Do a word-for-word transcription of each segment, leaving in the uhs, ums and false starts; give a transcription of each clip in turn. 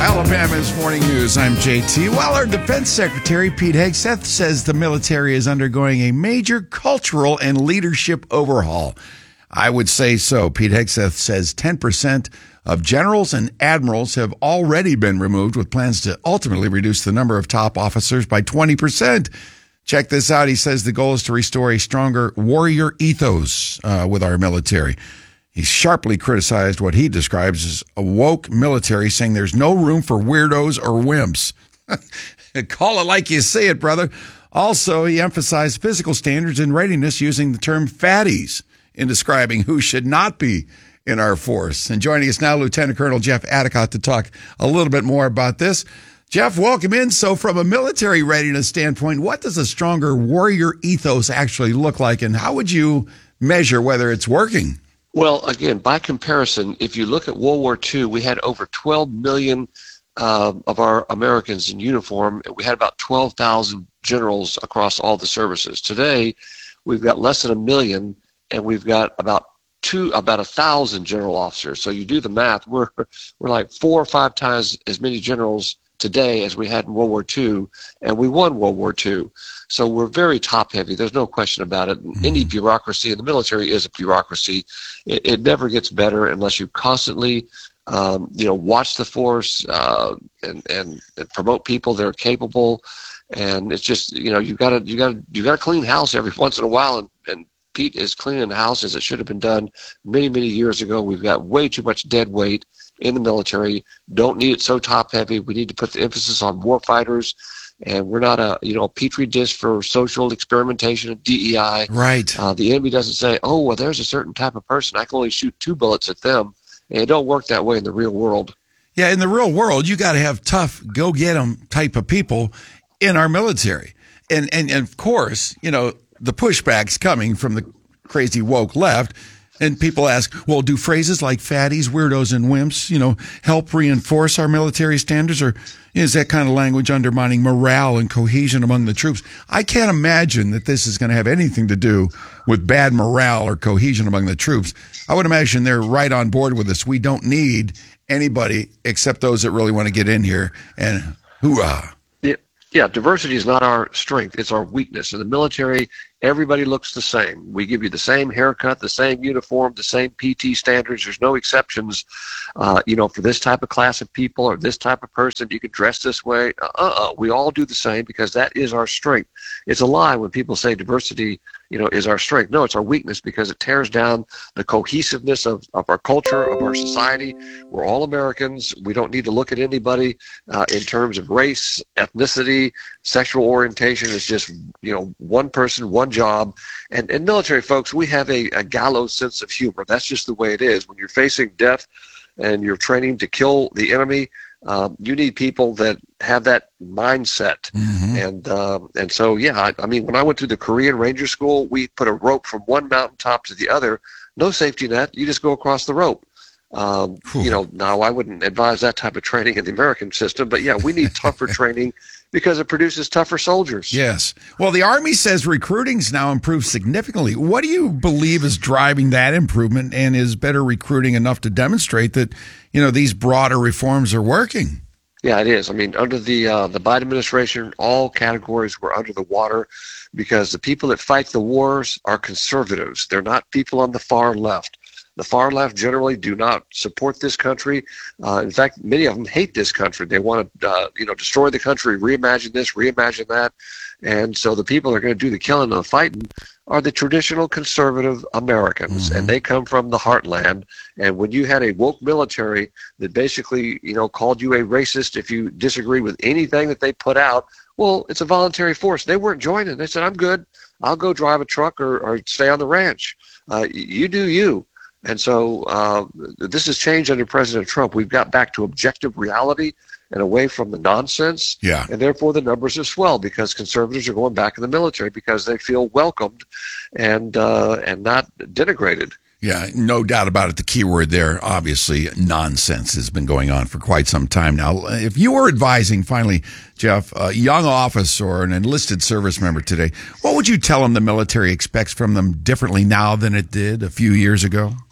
Alabama's Morning News. I'm J T. Well, our Defense Secretary, Pete Hegseth, says the military is undergoing a major cultural and leadership overhaul. I would say so. Pete Hegseth says ten percent of generals and admirals have already been removed, with plans to ultimately reduce the number of top officers by twenty percent. Check this out. He says the goal is to restore a stronger warrior ethos uh, with our military. He sharply criticized what he describes as a woke military, saying there's no room for weirdos or wimps. Call it like you see it, brother. Also, he emphasized physical standards and readiness, using the term fatties in describing who should not be in our force. And joining us now, Lieutenant Colonel Jeff Adicott, to talk a little bit more about this. Jeff, welcome in. So from a military readiness standpoint, what does a stronger warrior ethos actually look like, and how would you measure whether it's working? Well, again, by comparison, if you look at World War Two, we had over twelve million uh, of our Americans in uniform. We had about twelve thousand generals across all the services. Today, we've got less than a million, and we've got about two, about a thousand general officers. So you do the math, we're we're like four or five times as many generals today as we had in World War Two, and we won World War Two. So we're very top-heavy. There's no question about it. Mm-hmm. Any bureaucracy in the military is a bureaucracy. It, it never gets better unless you constantly, um, you know, watch the force uh, and, and and promote people that are capable. And it's just, you know, you got to you got to you got to clean house every once in a while. And, and Pete is cleaning the house as it should have been done many many years ago. We've got way too much dead weight in the military. Don't need it so top heavy. We need to put the emphasis on war fighters, and we're not a you know petri dish for social experimentation and D E I. Right. Uh, the enemy doesn't say, oh well, there's a certain type of person, I can only shoot two bullets at them. And it don't work that way in the real world. Yeah, in the real world, you got to have tough, go get 'em type of people in our military, and and and of course, you know the pushback's coming from the crazy woke left. And people ask, well, do phrases like fatties, weirdos, and wimps, you know, help reinforce our military standards? Or is that kind of language undermining morale and cohesion among the troops? I can't imagine that this is going to have anything to do with bad morale or cohesion among the troops. I would imagine they're right on board with this. We don't need anybody except those that really want to get in here and hoorah. Yeah, yeah, diversity is not our strength. It's our weakness. In the military, everybody looks the same. We give you the same haircut, the same uniform, the same P T standards. There's no exceptions, uh, you know, for this type of class of people or this type of person. You can dress this way. Uh-uh. We all do the same because that is our strength. It's a lie when people say diversity, you know, is our strength. No, it's our weakness because it tears down the cohesiveness of, of our culture, of our society. We're all Americans. We don't need to look at anybody uh, in terms of race, ethnicity, sexual orientation. It's just, you know, one person, one job. And, and military folks, we have a, a gallows sense of humor. That's just the way it is. When you're facing death and you're training to kill the enemy, um, you need people that have that mindset. Mm-hmm. And um, and so, yeah, I, I mean, when I went through the Korean Ranger School, we put a rope from one mountaintop to the other. No safety net. You just go across the rope. Um, you know, now I wouldn't advise that type of training in the American system, but yeah, we need tougher training because it produces tougher soldiers. Yes. Well, the Army says recruiting's now improved significantly. What do you believe is driving that improvement, and is better recruiting enough to demonstrate that, you know, these broader reforms are working? Yeah, it is. I mean, under the uh, the Biden administration, all categories were under the water because the people that fight the wars are conservatives. They're not people on the far left. The far left generally do not support this country. Uh, in fact, many of them hate this country. They want to, uh, you know, destroy the country, reimagine this, reimagine that. And so the people that are going to do the killing and the fighting are the traditional conservative Americans, mm-hmm. and they come from the heartland. And when you had a woke military that basically, you know, called you a racist if you disagree with anything that they put out, well, it's a voluntary force. They weren't joining. They said, I'm good. I'll go drive a truck or, or stay on the ranch. Uh, you do you. And so uh, this has changed under President Trump. We've got back to objective reality and away from the nonsense. Yeah. And therefore the numbers have swelled because conservatives are going back in the military because they feel welcomed and uh, and not denigrated. Yeah, no doubt about it. The key word there, obviously, nonsense has been going on for quite some time now. If you were advising, finally, Jeff, a young officer or an enlisted service member today, what would you tell them the military expects from them differently now than it did a few years ago?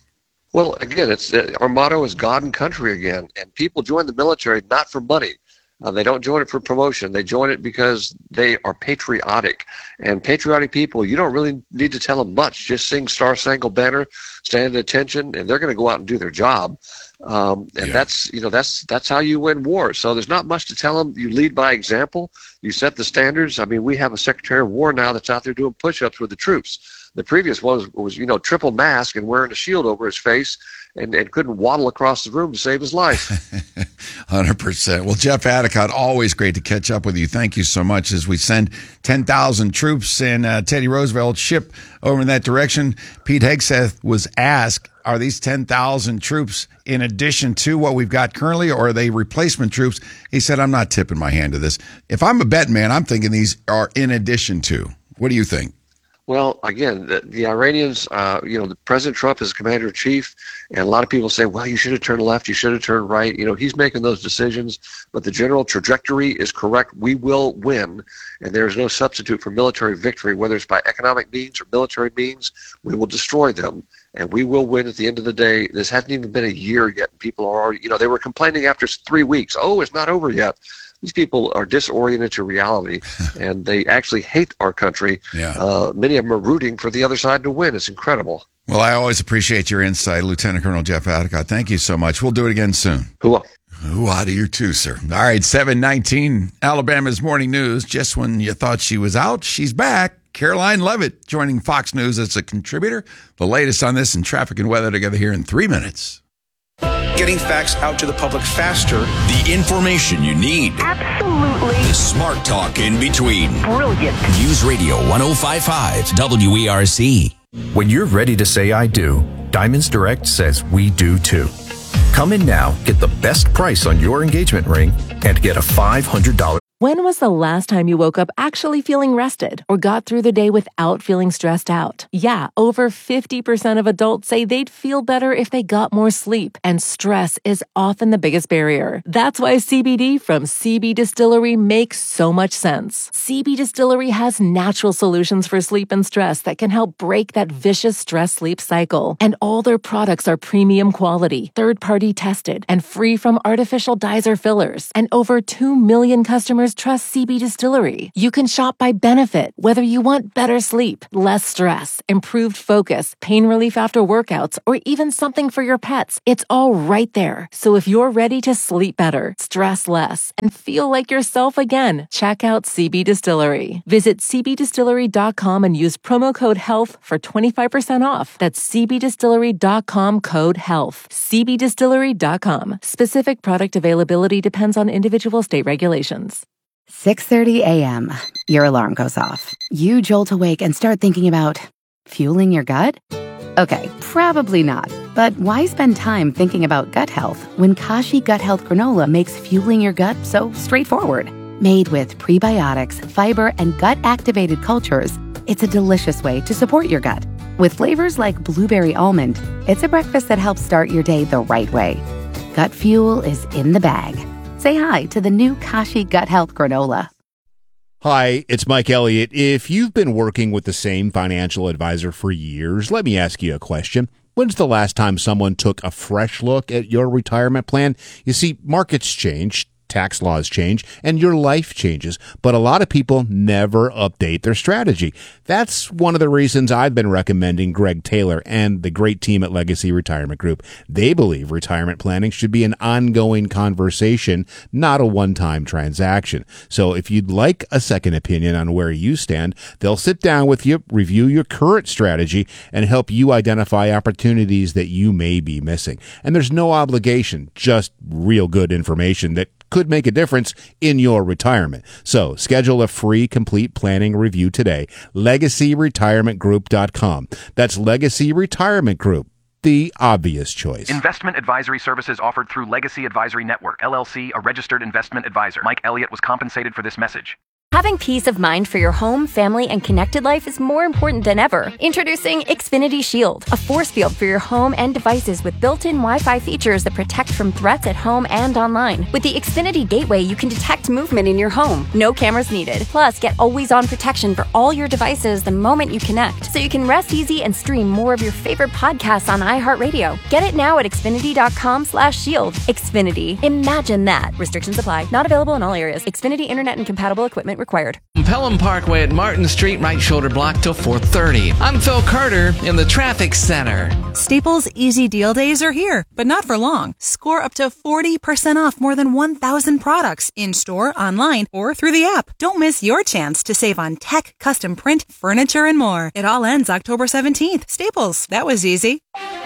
Well, again, it's uh, our motto is God and country again, and people join the military not for money. Uh, they don't join it for promotion. They join it because they are patriotic. And patriotic people, you don't really need to tell them much. Just sing Star Spangled Banner, stand at attention, and they're going to go out and do their job. Um, and yeah. that's, you know, that's, that's how you win wars. So there's not much to tell them. You lead by example. You set the standards. I mean, we have a Secretary of War now that's out there doing push-ups with the troops. The previous one was, was, you know, triple mask and wearing a shield over his face and, and couldn't waddle across the room to save his life. one hundred percent. Well, Jeff Adicott, always great to catch up with you. Thank you so much as we send ten thousand troops and uh, Teddy Roosevelt ship over in that direction. Pete Hegseth was asked, are these ten thousand troops in addition to what we've got currently, or are they replacement troops? He said, I'm not tipping my hand to this. If I'm a bet man, I'm thinking these are in addition to. What do you think? Well, again, the, the Iranians, uh, you know, the President Trump is commander-in-chief, and a lot of people say, well, you should have turned left, you should have turned right. You know, he's making those decisions, but the general trajectory is correct. We will win, and there is no substitute for military victory, whether it's by economic means or military means. We will destroy them, and we will win at the end of the day. This hasn't even been a year yet, and people are already, you know, they were complaining after three weeks, oh, it's not over yet. These people are disoriented to reality, and they actually hate our country. Yeah. Uh, many of them are rooting for the other side to win. It's incredible. Well, I always appreciate your insight, Lieutenant Colonel Jeff Adicott. Thank you so much. We'll do it again soon. Cool. Ooh, out of you too, sir. All right, seven nineteen, Alabama's Morning News. Just when you thought she was out, she's back. Caroline Levitt joining Fox News as a contributor. The latest on this and traffic and weather together here in three minutes. Getting facts out to the public faster. The information you need. Absolutely. The smart talk in between. Brilliant. News Radio one oh five point five W E R C. When you're ready to say I do, Diamonds Direct says we do too. Come in now, get the best price on your engagement ring, and get a five hundred dollars. When was the last time you woke up actually feeling rested or got through the day without feeling stressed out? Yeah, over fifty percent of adults say they'd feel better if they got more sleep, and stress is often the biggest barrier. That's why C B D from C B Distillery makes so much sense. C B Distillery has natural solutions for sleep and stress that can help break that vicious stress-sleep cycle. And all their products are premium quality, third-party tested, and free from artificial dyes or fillers. And over two million customers trust C B Distillery. You can shop by benefit, whether you want better sleep, less stress, improved focus, pain relief after workouts, or even something for your pets. It's all right there. So if you're ready to sleep better, stress less, and feel like yourself again, check out C B Distillery. Visit c b distillery dot com and use promo code HEALTH for twenty-five percent off. That's c b distillery dot com code HEALTH. c b distillery dot com. Specific product availability depends on individual state regulations. six thirty a.m. Your alarm goes off. You jolt awake and start thinking about fueling your gut? Okay, probably not. But why spend time thinking about gut health when Kashi Gut Health Granola makes fueling your gut so straightforward? Made with prebiotics, fiber, and gut-activated cultures, it's a delicious way to support your gut. With flavors like blueberry almond, it's a breakfast that helps start your day the right way. Gut fuel is in the bag. Say hi to the new Kashi Gut Health Granola. Hi, it's Mike Elliott. If you've been working with the same financial advisor for years, let me ask you a question. When's the last time someone took a fresh look at your retirement plan? You see, markets change, tax laws change, and your life changes, but a lot of people never update their strategy. That's one of the reasons I've been recommending Greg Taylor and the great team at Legacy Retirement Group. They believe retirement planning should be an ongoing conversation, not a one-time transaction. So if you'd like a second opinion on where you stand, they'll sit down with you, review your current strategy, and help you identify opportunities that you may be missing. And there's no obligation, just real good information that could make a difference in your retirement. So schedule a free complete planning review today. legacy retirement group dot com. That's Legacy Retirement Group, the obvious choice. Investment advisory services offered through Legacy Advisory Network, L L C, a registered investment advisor. Mike Elliott was compensated for this message. Having peace of mind for your home, family, and connected life is more important than ever. Introducing Xfinity Shield, a force field for your home and devices with built-in Wi-Fi features that protect from threats at home and online. With the Xfinity Gateway, you can detect movement in your home. No cameras needed. Plus, get always-on protection for all your devices the moment you connect, so you can rest easy and stream more of your favorite podcasts on iHeartRadio. Get it now at Xfinity.com slash shield. Xfinity. Imagine that. Restrictions apply. Not available in all areas. Xfinity Internet and compatible equipment required. Pelham Parkway at Martin Street, right shoulder block till four thirty. I'm Phil Carter in the Traffic Center. Staples Easy Deal Days are here, but not for long. Score up to forty percent off more than one thousand products in-store, online, or through the app. Don't miss your chance to save on tech, custom print, furniture, and more. It all ends October seventeenth. Staples, that was easy.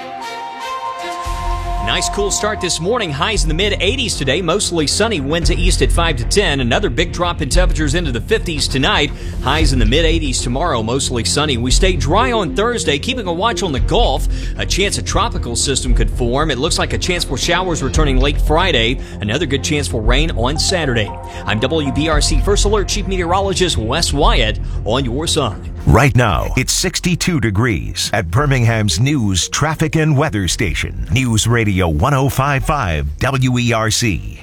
Nice cool start this morning. Highs in the mid eighties today. Mostly sunny. Winds to east at five to ten. Another big drop in temperatures into the fifties tonight. Highs in the mid eighties tomorrow. Mostly sunny. We stay dry on Thursday. Keeping a watch on the Gulf. A chance a tropical system could form. It looks like a chance for showers returning late Friday. Another good chance for rain on Saturday. I'm W B R C First Alert Chief Meteorologist Wes Wyatt on your side. Right now, it's sixty-two degrees at Birmingham's News, Traffic, and Weather Station. News Radio one oh five point five W E R C.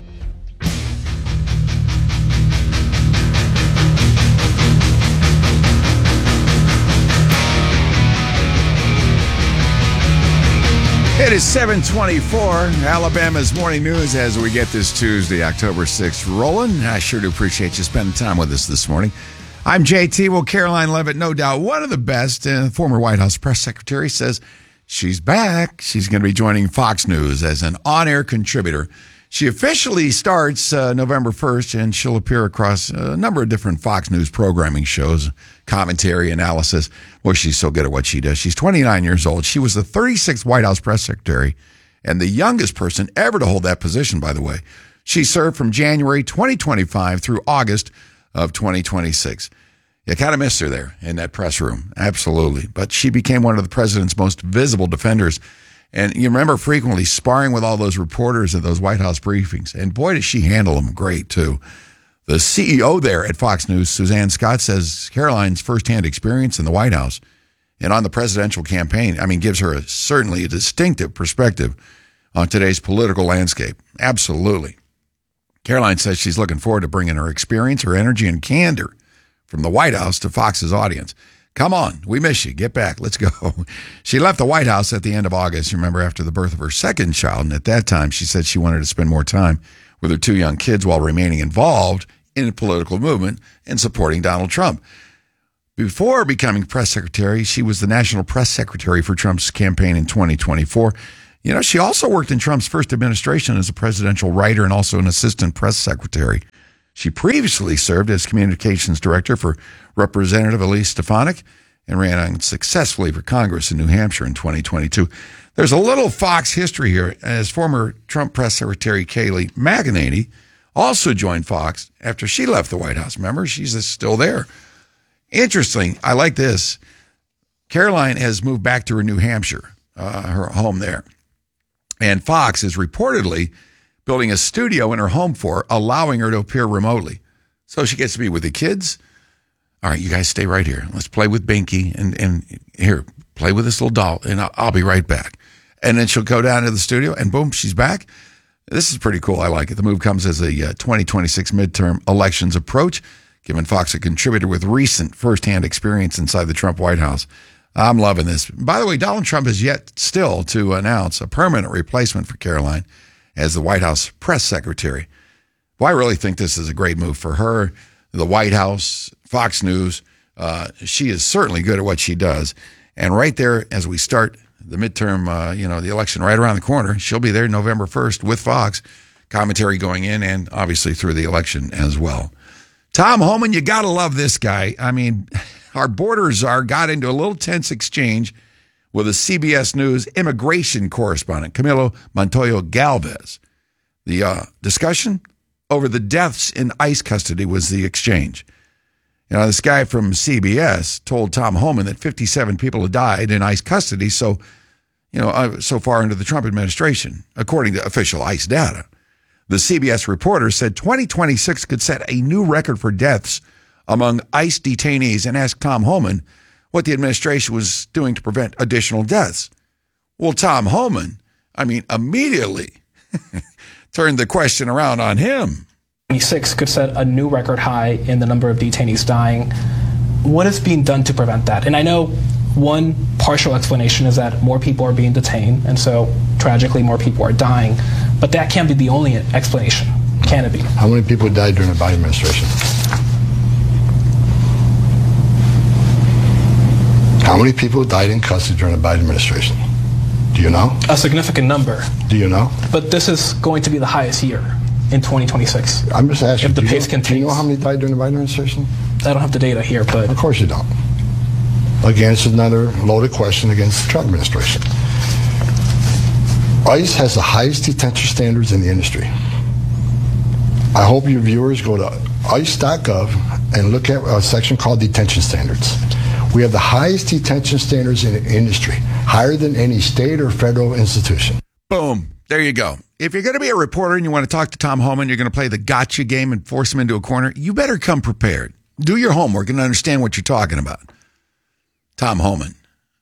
It is seven twenty-four, Alabama's Morning News, as we get this Tuesday, October sixth, rolling. I sure do appreciate you spending time with us this morning. I'm J T. Well, Caroline Leavitt, no doubt one of the best, uh, former White House press secretary, says she's back. She's going to be joining Fox News as an on-air contributor. She officially starts uh, November first, and she'll appear across a number of different Fox News programming shows, commentary, analysis. Well, she's so good at what she does. She's twenty-nine years old. She was the thirty-sixth White House press secretary and the youngest person ever to hold that position, by the way. She served from January twenty twenty-five through August of twenty twenty-six. You kind of missed her there in that press room. Absolutely. But she became one of the president's most visible defenders. And you remember frequently sparring with all those reporters at those White House briefings. And boy, does she handle them great, too. The C E O there at Fox News, Suzanne Scott, says Caroline's firsthand experience in the White House and on the presidential campaign, I mean, gives her a, certainly a distinctive perspective on today's political landscape. Absolutely. Caroline says she's looking forward to bringing her experience, her energy, and candor from the White House to Fox's audience. Come on, we miss you. Get back. Let's go. She left the White House at the end of August, you remember, after the birth of her second child. And at that time, she said she wanted to spend more time with her two young kids while remaining involved in a political movement and supporting Donald Trump. Before becoming press secretary, she was the national press secretary for Trump's campaign in twenty twenty-four. You know, she also worked in Trump's first administration as a presidential writer and also an assistant press secretary. She previously served as communications director for Representative Elise Stefanik and ran unsuccessfully for Congress in New Hampshire in twenty twenty-two. There's a little Fox history here, as former Trump press secretary Kayleigh McEnany also joined Fox after she left the White House. Remember, she's still there. Interesting. I like this. Caroline has moved back to her New Hampshire, uh, her home there. And Fox is reportedly building a studio in her home for her, allowing her to appear remotely. So she gets to be with the kids. All right, you guys stay right here. Let's play with Binky. And, and here, play with this little doll, and I'll, I'll be right back. And then she'll go down to the studio, and boom, she's back. This is pretty cool. I like it. The move comes as the uh, twenty twenty-six midterm elections approach, giving Fox a contributor with recent firsthand experience inside the Trump White House. I'm loving this. By the way, Donald Trump has yet still to announce a permanent replacement for Caroline as the White House press secretary. Well, I really think this is a great move for her, the White House, Fox News. Uh, she is certainly good at what she does. And right there, as we start the midterm, uh, you know, the election right around the corner, she'll be there November first with Fox, commentary going in and obviously through the election as well. Tom Homan, you got to love this guy. I mean, our border czar got into a little tense exchange with a C B S News immigration correspondent, Camilo Montoya Galvez. The uh, discussion over the deaths in ICE custody was the exchange. You know, this guy from C B S told Tom Homan that fifty-seven people had died in ICE custody, so, you know, uh, so far into the Trump administration, according to official ICE data. The C B S reporter said twenty twenty-six could set a new record for deaths among ICE detainees and asked Tom Homan what the administration was doing to prevent additional deaths. Well, Tom Homan, I mean, immediately turned the question around on him. twenty-six could set a new record high in the number of detainees dying. what is being done to prevent that? And I know one partial explanation is that more people are being detained, and so tragically more people are dying. But that can't be the only explanation, can it be? How many people died during the Biden administration? How many people died in custody during the Biden administration? Do you know? A significant number. Do you know? But this is going to be the highest year in twenty twenty-six. I'm just asking. If the do pace you, continues. Do you know how many died during the Biden administration? I don't have the data here, but... Of course you don't. Again, it's another loaded question against the Trump administration. ICE has the highest detention standards in the industry. I hope your viewers go to ice dot gov and look at a section called detention standards. We have the highest detention standards in the industry, higher than any state or federal institution. Boom. There you go. If you're going to be a reporter and you want to talk to Tom Homan, you're going to play the gotcha game and force him into a corner, you better come prepared. Do your homework and understand what you're talking about. Tom Homan,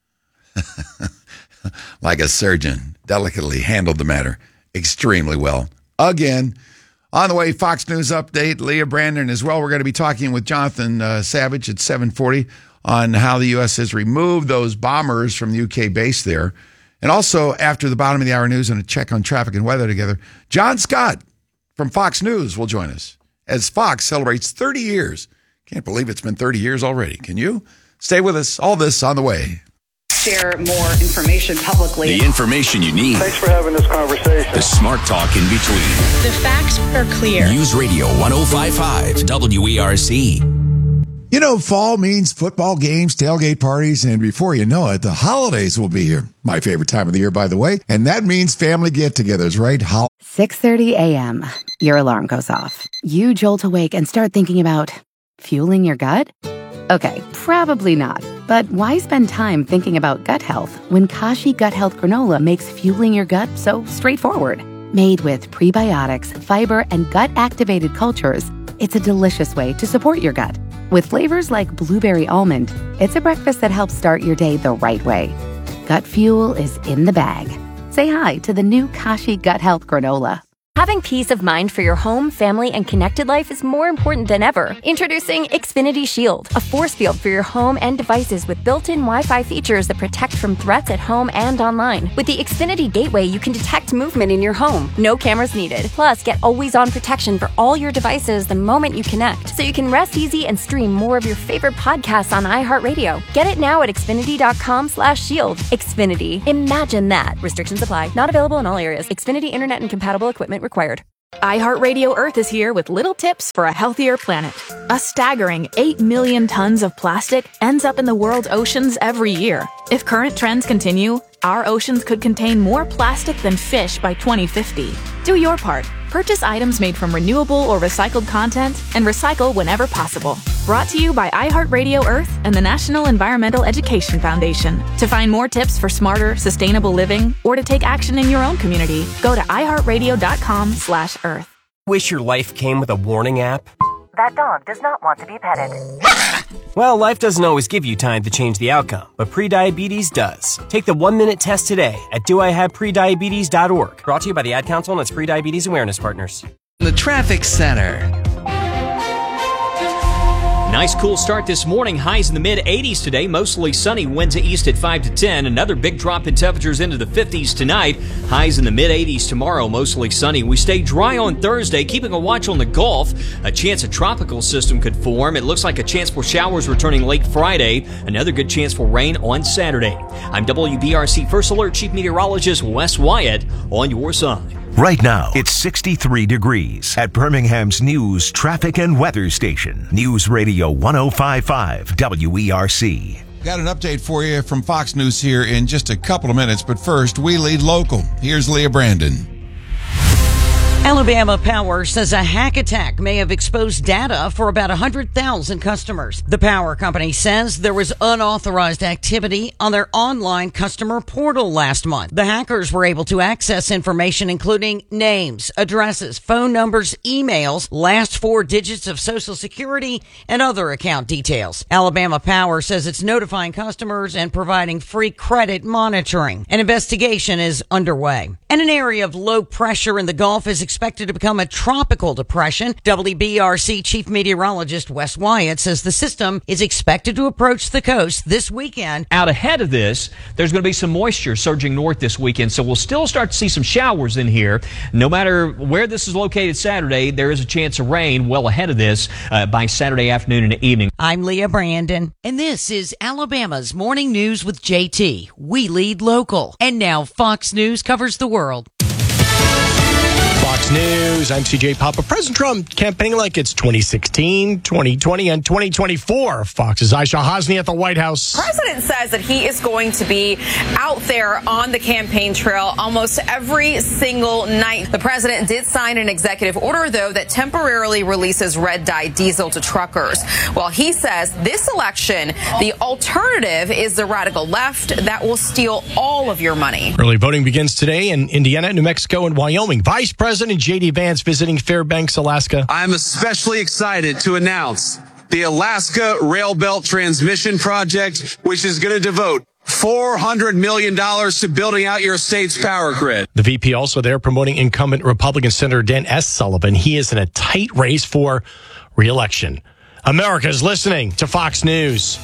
like a surgeon, delicately handled the matter extremely well. Again, on the way, Fox News update, Leah Brandon as well. We're going to be talking with Jonathan uh, Savage at seven forty on how the U S has removed those bombers from the U K base there. And also, after the bottom of the hour news and a check on traffic and weather together, John Scott from Fox News will join us as Fox celebrates thirty years. Can't believe it's been thirty years already. Can you? Stay with us. All this on the way. Share more information publicly. The information you need. Thanks for having this conversation. The smart talk in between. The facts are clear. News Radio one oh five point five W E R C. You know, fall means football games, tailgate parties, and before you know it, the holidays will be here. My favorite time of the year, by the way. And that means family get-togethers, right? Hol- six thirty a.m. Your alarm goes off. You jolt awake and start thinking about fueling your gut? Okay, probably not. But why spend time thinking about gut health when Kashi Gut Health Granola makes fueling your gut so straightforward? Made with prebiotics, fiber, and gut-activated cultures, it's a delicious way to support your gut. With flavors like blueberry almond, it's a breakfast that helps start your day the right way. Gut fuel is in the bag. Say hi to the new Kashi Gut Health Granola. Having peace of mind for your home, family, and connected life is more important than ever. Introducing Xfinity Shield, a force field for your home and devices with built-in Wi-Fi features that protect from threats at home and online. With the Xfinity Gateway, you can detect movement in your home. No cameras needed. Plus, get always-on protection for all your devices the moment you connect, so you can rest easy and stream more of your favorite podcasts on iHeartRadio. Get it now at Xfinity.com slash shield. Xfinity. Imagine that. Restrictions apply. Not available in all areas. Xfinity Internet and compatible equipment required. iHeartRadio Earth is here with little tips for a healthier planet. A staggering eight million tons of plastic ends up in the world's oceans every year. If current trends continue, our oceans could contain more plastic than fish by twenty fifty. Do your part. Purchase items made from renewable or recycled content and recycle whenever possible. Brought to you by iHeartRadio Earth and the National Environmental Education Foundation. To find more tips for smarter, sustainable living or to take action in your own community, go to iHeartRadio.com slash Earth. Wish your life came with a warning app? That dog does not want to be petted. Well, life doesn't always give you time to change the outcome, but prediabetes does. Take the one-minute test today at do I have prediabetes dot org. Brought to you by the Ad Council and its Prediabetes Awareness Partners. The Traffic Center. Nice cool start this morning. Highs in the mid eighties today. Mostly sunny. Winds to east at five to ten. Another big drop in temperatures into the fifties tonight. Highs in the mid eighties tomorrow. Mostly sunny. We stay dry on Thursday. Keeping a watch on the Gulf. A chance a tropical system could form. It looks like a chance for showers returning late Friday. Another good chance for rain on Saturday. I'm W B R C First Alert Chief Meteorologist Wes Wyatt on your side. Right now, it's sixty-three degrees at Birmingham's news, traffic, and weather station. News Radio one oh five point five W E R C. Got an update for you from Fox News here in just a couple of minutes, but first, we lead local. Here's Leah Brandon. Alabama Power says a hack attack may have exposed data for about one hundred thousand customers. The power company says there was unauthorized activity on their online customer portal last month. The hackers were able to access information including names, addresses, phone numbers, emails, last four digits of Social Security, and other account details. Alabama Power says it's notifying customers and providing free credit monitoring. An investigation is underway. And an area of low pressure in the Gulf is expected expected to become a tropical depression. W B R C Chief Meteorologist Wes Wyatt says the system is expected to approach the coast this weekend. Out ahead of this, there's going to be some moisture surging north this weekend, so we'll still start to see some showers in here. No matter where this is located Saturday, there is a chance of rain well ahead of this uh, by Saturday afternoon and evening. I'm Leah Brandon, and this is Alabama's Morning News with J T. We lead local. And now Fox News covers the world. Fox News, I'm C J Papa. President Trump campaigning like it's twenty sixteen, twenty twenty, and twenty twenty-four. Fox's Aisha Hosni at the White House. The president says that he is going to be out there on the campaign trail almost every single night. The president did sign an executive order, though, that temporarily releases red-dye diesel to truckers. Well, he says this election, the alternative is the radical left that will steal all of your money. Early voting begins today in Indiana, New Mexico, and Wyoming. Vice President J D Vance visiting Fairbanks, Alaska. I'm especially excited to announce the Alaska Rail Belt Transmission Project, which is going to devote four hundred million dollars to building out your state's power grid. The V P also there promoting incumbent Republican Senator Dan S. Sullivan. He is in a tight race for re-election. America is listening to Fox News.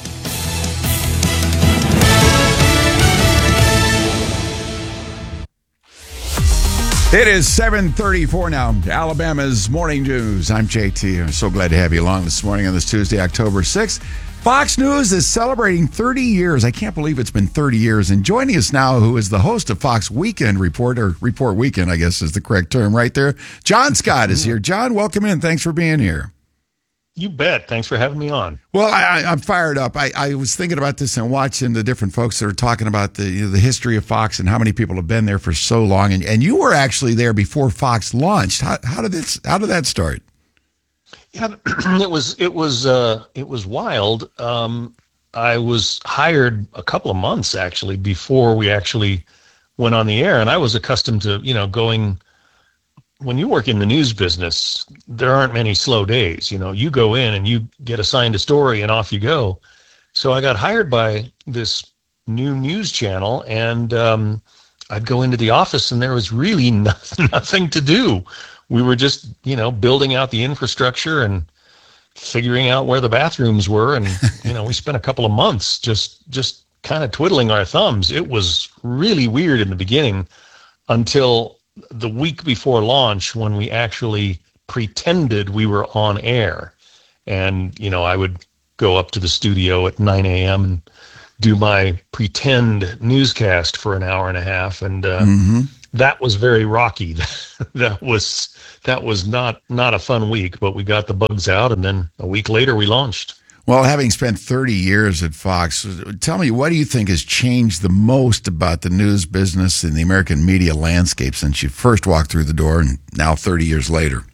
It is seven thirty-four now. Alabama's Morning News. I'm J T. I'm so glad to have you along this morning on this Tuesday, October sixth. Fox News is celebrating thirty years. I can't believe it's been thirty years. And joining us now, who is the host of Fox Weekend Report, or Report Weekend, I guess is the correct term right there. John Scott is here. John, welcome in. Thanks for being here. You bet. Thanks for having me on. Well, I, I'm fired up. I, I was thinking about this and watching the different folks that are talking about the you know, the history of Fox and how many people have been there for so long. And, and you were actually there before Fox launched. How, how did this? How did that start? Yeah, it was it was uh, it was wild. Um, I was hired a couple of months actually before we actually went on the air, and I was accustomed to you know going. When you work in the news business, there aren't many slow days. You know, you go in and you get assigned a story and off you go. So I got hired by this new news channel, and um, I'd go into the office and there was really nothing, nothing to do. We were just, you know, building out the infrastructure and figuring out where the bathrooms were. And, you know, we spent a couple of months just, just kind of twiddling our thumbs. It was really weird in the beginning until the week before launch, when we actually pretended we were on air. And, you know, I would go up to the studio at nine a.m. and do my pretend newscast for an hour and a half. And uh, mm-hmm. that was very rocky. that was that was not, not a fun week, but we got the bugs out. And then a week later, we launched. Well, having spent thirty years at Fox, tell me, what do you think has changed the most about the news business and the American media landscape since you first walked through the door and now thirty years later?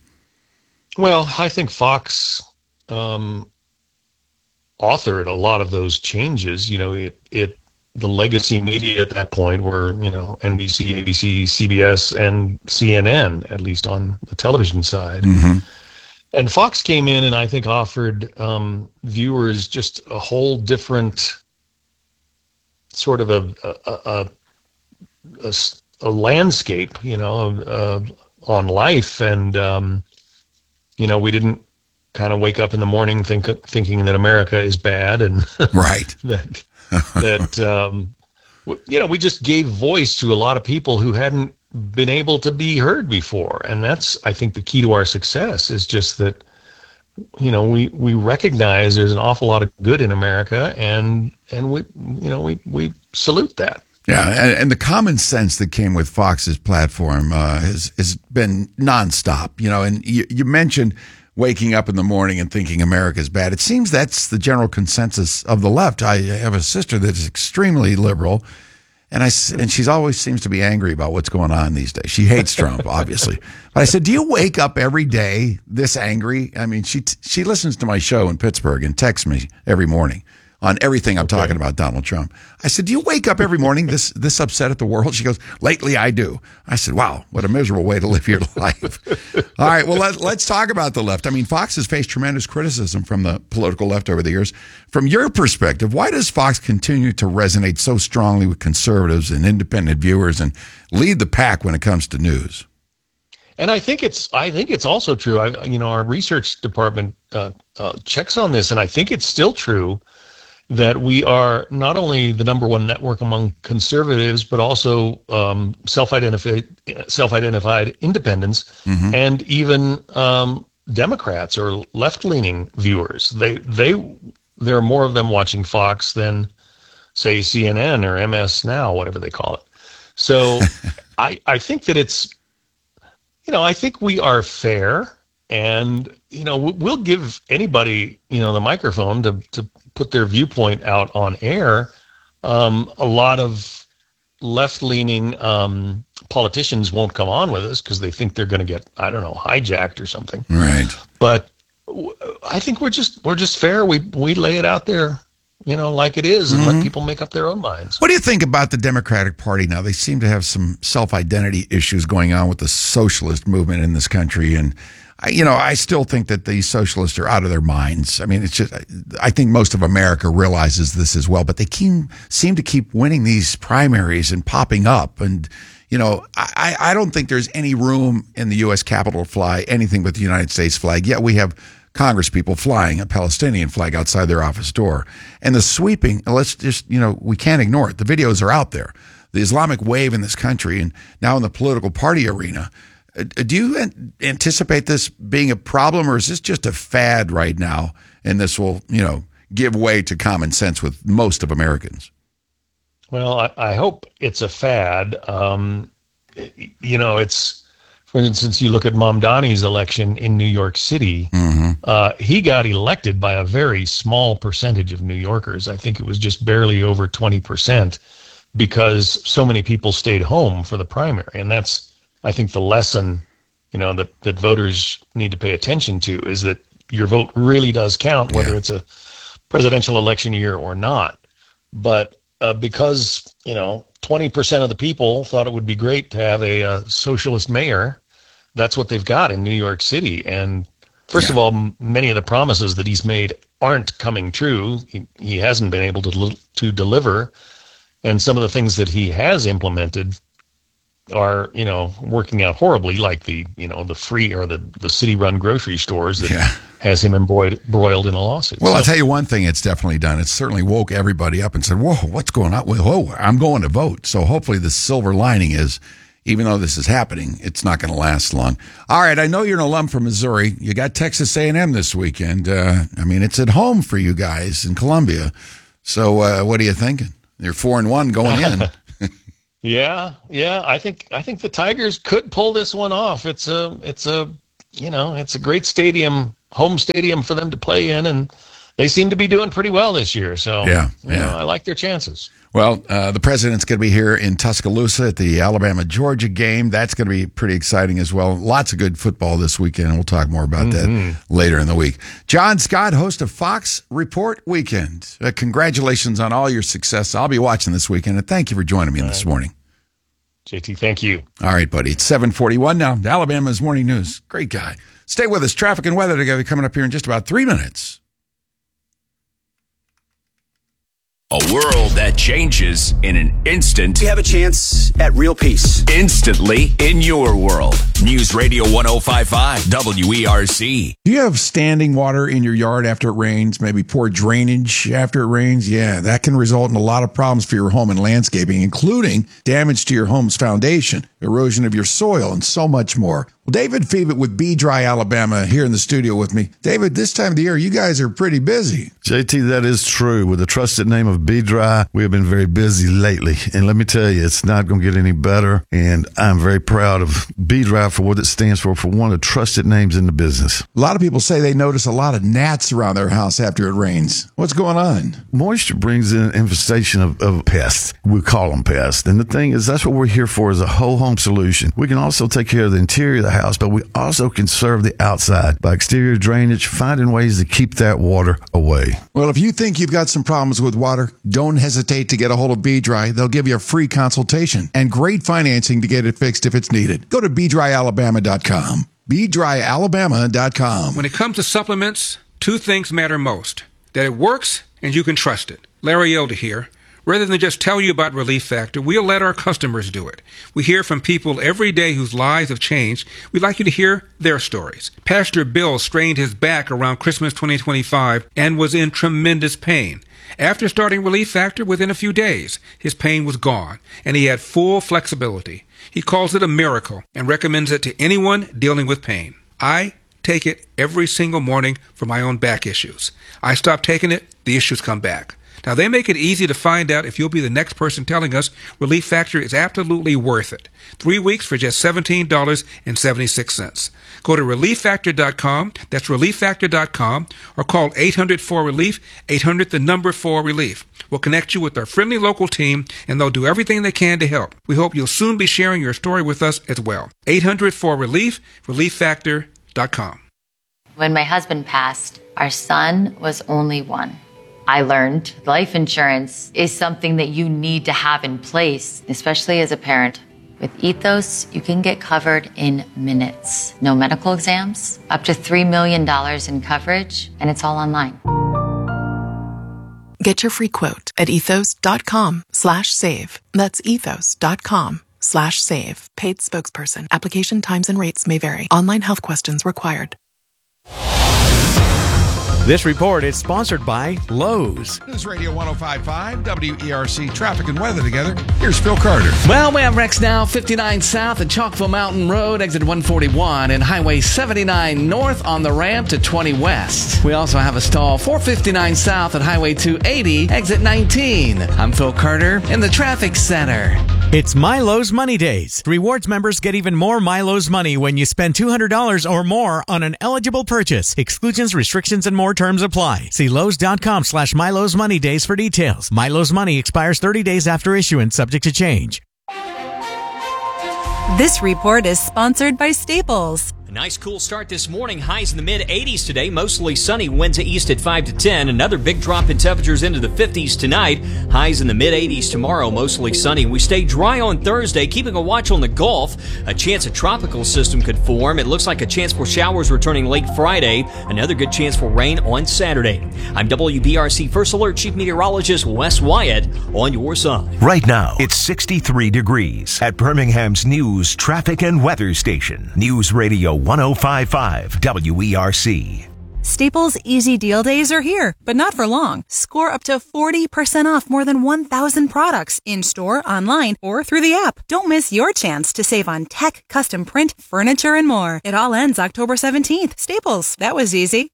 Well, I think Fox um, authored a lot of those changes. You know, it, it the legacy media at that point were, you know, N B C, A B C, C B S, and C N N, at least on the television side. Mm-hmm. And Fox came in and I think offered um, viewers just a whole different sort of a a, a, a, a landscape, you know, uh, on life. And, um, you know, we didn't kind of wake up in the morning think, thinking that America is bad and right. that, that um, you know, we just gave voice to a lot of people who hadn't been able to be heard before. And that's, I think, the key to our success is just that, you know, we, we recognize there's an awful lot of good in America, and, and we, you know, we, we salute that. Yeah. And, and the common sense that came with Fox's platform uh, has, has been nonstop, you know, and you, you mentioned waking up in the morning and thinking America's bad. It seems that's the general consensus of the left. I have a sister that's extremely liberal, And I and she's always seems to be angry about what's going on these days. She hates Trump, obviously. But I said, "Do you wake up every day this angry?" I mean, she she listens to my show in Pittsburgh and texts me every morning on everything I'm okay. talking about Donald Trump. I said, "Do you wake up every morning this this upset at the world?" She goes, "Lately, I do." I said, "Wow, what a miserable way to live your life." All right, well, let, let's talk about the left. I mean, Fox has faced tremendous criticism from the political left over the years. From your perspective, why does Fox continue to resonate so strongly with conservatives and independent viewers and lead the pack when it comes to news? And I think it's I think it's also true. I, you know, our research department uh, uh, checks on this, and I think it's still true that we are not only the number one network among conservatives, but also um, self-identified self-identified independents, mm-hmm. and even um, Democrats or left-leaning viewers. They they there are more of them watching Fox than, say, C N N or M S Now, whatever they call it. So I I think that it's. You know, I think we are fair, and, you know, we'll give anybody, you know, the microphone to, to put their viewpoint out on air. Um, a lot of left-leaning um, politicians won't come on with us because they think they're going to get, I don't know, hijacked or something. Right. But I think we're just we're just fair. We we lay it out there, you know, like it is, and mm-hmm. let people make up their own minds. What do you think about the Democratic Party now? They seem to have some self-identity issues going on with the socialist movement in this country. And, I, you know, I still think that the socialists are out of their minds. I mean, it's just, I think most of America realizes this as well, but they keep, seem to keep winning these primaries and popping up. And, you know, I, I don't think there's any room in the U S Capitol to fly anything but the United States flag. Yet we have Congress people flying a Palestinian flag outside their office door. And the sweeping, let's just, you know, we can't ignore it. The videos are out there. The Islamic wave in this country and now in the political party arena. Uh, do you an- anticipate this being a problem, or is this just a fad right now? And this will, you know, give way to common sense with most of Americans? Well, I, I hope it's a fad. Um, you know, it's, for instance, you look at Mamdani's election in New York City. Mm-hmm. Uh, he got elected by a very small percentage of New Yorkers. I think it was just barely over twenty percent because so many people stayed home for the primary. And that's, I think, the lesson, you know, that, that voters need to pay attention to is that your vote really does count, whether yeah. it's a presidential election year or not. But uh, because, you know, twenty percent of the people thought it would be great to have a, a socialist mayor, that's what they've got in New York City. And first yeah. of all, m- many of the promises that he's made aren't coming true. He, he hasn't been able to li- to deliver. And some of the things that he has implemented are, you know, working out horribly, like the, you know, the free or the, the city-run grocery stores that yeah. has him embroiled, embroiled in a lawsuit. Well, so, I'll tell you one thing it's definitely done. It's certainly woke everybody up and said, whoa, what's going on? Whoa, I'm going to vote. So hopefully the silver lining is, even though this is happening, it's not going to last long. All right, I know you're an alum from Missouri. You got Texas A and M this weekend. Uh, I mean, it's at home for you guys in Columbia. So uh, what are you thinking? You're four and one going in. Yeah, yeah. I think I think the Tigers could pull this one off. It's a it's a you know it's a great stadium, home stadium for them to play in, and they seem to be doing pretty well this year. So yeah, you yeah. know, I like their chances. Well, uh, the president's going to be here in Tuscaloosa at the Alabama-Georgia game. That's going to be pretty exciting as well. Lots of good football this weekend, and we'll talk more about mm-hmm. that later in the week. John Scott, host of Fox Report Weekend. Uh, congratulations on all your success. I'll be watching this weekend, and thank you for joining me all this right. morning. J T, thank you. All right, buddy. It's seven forty-one now. Alabama's Morning News. Great guy. Stay with us. Traffic and weather together coming up here in just about three minutes. A world that changes in an instant. We have a chance at real peace. Instantly in your world. News Radio one oh five point five W E R C. Do you have standing water in your yard after it rains? Maybe poor drainage after it rains? Yeah, that can result in a lot of problems for your home and landscaping, including damage to your home's foundation, erosion of your soil, and so much more. Well, David Fevitt with Be Dry Alabama here in the studio with me. David, this time of the year, you guys are pretty busy. J T, that is true. With the trusted name of Be Dry, we have been very busy lately. And let me tell you, it's not going to get any better. And I'm very proud of Be Dry for what it stands for, for one of the trusted names in the business. A lot of people say they notice a lot of gnats around their house after it rains. What's going on? Moisture brings in an infestation of, of pests. We call them pests. And the thing is, that's what we're here for, is a whole home solution. We can also take care of the interior of the house, but we also can serve the outside by exterior drainage, finding ways to keep that water away. Well, if you think you've got some problems with water, don't hesitate to get a hold of Be Dry. They'll give you a free consultation and great financing to get it fixed if it's needed. Go to be dry alabama dot com. be dry alabama dot com. When it comes to supplements, two things matter most: that it works and you can trust it. Larry Elder here. Rather than just tell you about Relief Factor, we'll let our customers do it. We hear from people every day whose lives have changed. We'd like you to hear their stories. Pastor Bill strained his back around Christmas twenty twenty-five and was in tremendous pain. After starting Relief Factor, within a few days, his pain was gone, and he had full flexibility. He calls it a miracle and recommends it to anyone dealing with pain. I take it every single morning for my own back issues. I stop taking it, the issues come back. Now, they make it easy to find out if you'll be the next person telling us Relief Factor is absolutely worth it. Three weeks for just seventeen dollars and seventy-six cents. Go to relief factor dot com, that's relief factor dot com, or call eight hundred four relief, eight hundred the number four relief. We'll connect you with our friendly local team, and they'll do everything they can to help. We hope you'll soon be sharing your story with us as well. eight hundred four relief, relief factor dot com. When my husband passed, our son was only one. I learned life insurance is something that you need to have in place, especially as a parent. With Ethos, you can get covered in minutes. No medical exams, up to three million dollars in coverage, and it's all online. Get your free quote at ethos.com slash save. That's ethos.com slash save. Paid spokesperson. Application times and rates may vary. Online health questions required. This report is sponsored by Lowe's. News Radio one oh five point five, W E R C, traffic and weather together. Here's Phil Carter. Well, we have wrecks now, fifty-nine south at Chalkville Mountain Road, exit one forty-one, and Highway seventy-nine north on the ramp to twenty west. We also have a stall, four fifty-nine south at Highway two eighty, exit nineteen. I'm Phil Carter in the traffic center. It's MyLowe's Money Days. Rewards members get even more MyLowe's money when you spend two hundred dollars or more on an eligible purchase. Exclusions, restrictions, and more terms apply. See Lowe's.com slash MyLowe's Money Days for details. MyLowe's Money expires thirty days after issuance, subject to change. This report is sponsored by Staples. A nice cool start this morning. Highs in the mid eighties today. Mostly sunny. Winds east at five to ten. Another big drop in temperatures into the fifties tonight. Highs in the mid eighties tomorrow. Mostly sunny. We stay dry on Thursday. Keeping a watch on the Gulf. A chance a tropical system could form. It looks like a chance for showers returning late Friday. Another good chance for rain on Saturday. I'm W B R C First Alert Chief Meteorologist Wes Wyatt on your side. Right now, it's sixty-three degrees at Birmingham's News, Traffic, and Weather Station. News Radio one oh five point five W E R C. Staples Easy Deal Days are here, but not for long. Score up to forty percent off more than one thousand products in-store, online, or through the app. Don't miss your chance to save on tech, custom print, furniture, and more. It all ends October seventeenth. Staples, that was easy.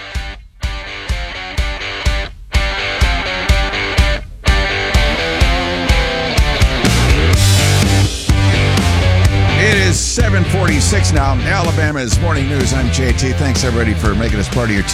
It is seven forty-six now. Alabama's Morning News. I'm J T. Thanks, everybody, for making us part of your